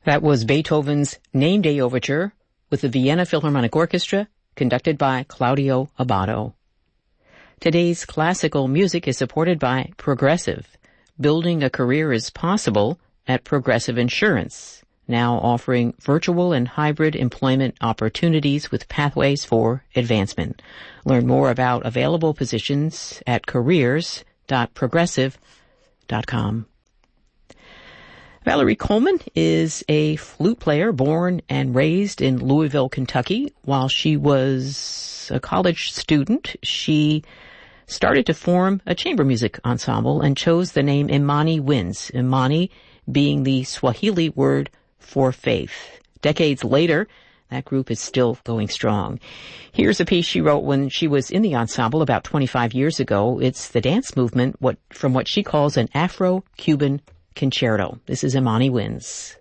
That was Beethoven's Name Day Overture with the Vienna Philharmonic Orchestra, conducted by Claudio Abbado. Today's classical music is supported by Progressive. Building a career is possible at Progressive Insurance, now offering virtual and hybrid employment opportunities with pathways for advancement. Learn more about available positions at careers.progressive.com. Valerie Coleman is a flute player born and raised in Louisville, Kentucky. While she was a college student, she started to form a chamber music ensemble and chose the name Imani Winds, Imani being the Swahili word for faith. Decades later, that group is still going strong. Here's a piece she wrote when she was in the ensemble about 25 years ago. It's the dance movement from what she calls an Afro-Cuban concerto. This is Imani Winds.